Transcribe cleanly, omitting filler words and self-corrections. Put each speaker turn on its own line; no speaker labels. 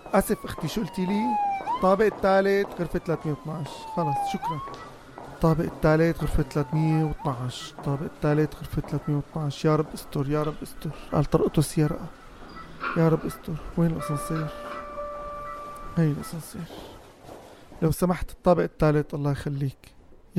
اسف اختي، شو قلتي لي؟ الطابق الثالث غرفة 312. خلص شكرا. الطابق الثالث غرفة 312. الطابق الثالث غرفة 312. يا رب استر يا رب استر. قال طرقته السيارة. يا رب استر. وين الاسانسير؟ هي الاسانسير. لو سمحت الطابق الثالث الله يخليك.